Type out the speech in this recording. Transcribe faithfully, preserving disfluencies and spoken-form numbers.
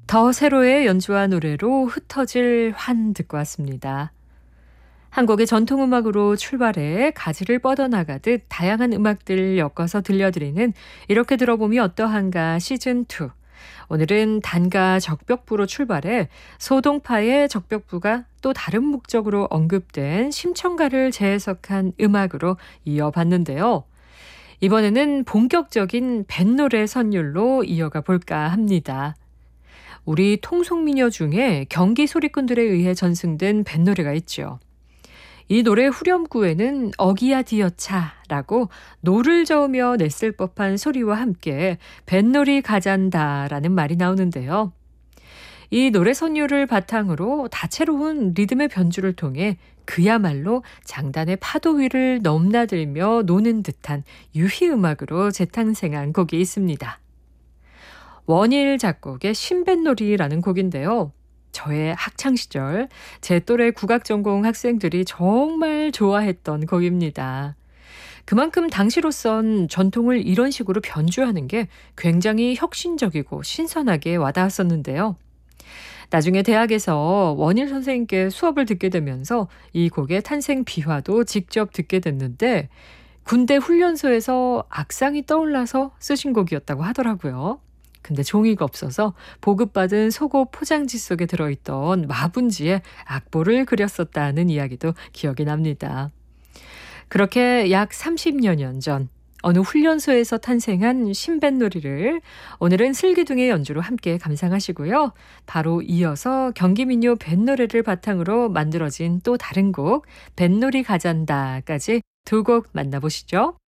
더 세로의 연주와 노래로 흩어질 환 듣고 왔습니다. 한국의 전통음악으로 출발해 가지를 뻗어나가듯 다양한 음악들 엮어서 들려드리는 이렇게 들어보면 어떠한가 시즌이. 오늘은 단가 적벽부로 출발해 소동파의 적벽부가 또 다른 목적으로 언급된 심청가를 재해석한 음악으로 이어봤는데요. 이번에는 본격적인 뱃노래 선율로 이어가 볼까 합니다. 우리 통속민요 중에 경기 소리꾼들에 의해 전승된 뱃노래가 있죠. 이 노래 후렴구에는 어기야 디어차라고 노를 저으며 냈을 법한 소리와 함께 뱃놀이 가잔다라는 말이 나오는데요. 이 노래 선율을 바탕으로 다채로운 리듬의 변주를 통해 그야말로 장단의 파도 위를 넘나들며 노는 듯한 유희음악으로 재탄생한 곡이 있습니다. 원일 작곡의 신뱃놀이라는 곡인데요. 저의 학창시절 제 또래 국악전공 학생들이 정말 좋아했던 곡입니다. 그만큼 당시로선 전통을 이런 식으로 변주하는 게 굉장히 혁신적이고 신선하게 와닿았었는데요. 나중에 대학에서 원일 선생님께 수업을 듣게 되면서 이 곡의 탄생 비화도 직접 듣게 됐는데 군대 훈련소에서 악상이 떠올라서 쓰신 곡이었다고 하더라고요. 근데 종이가 없어서 보급받은 속옷 포장지 속에 들어있던 마분지에 악보를 그렸었다는 이야기도 기억이 납니다. 그렇게 약 삼십여 년 전 어느 훈련소에서 탄생한 신뱃놀이를 오늘은 슬기둥의 연주로 함께 감상하시고요. 바로 이어서 경기민요 뱃노래를 바탕으로 만들어진 또 다른 곡 뱃놀이 가잔다까지 두 곡 만나보시죠.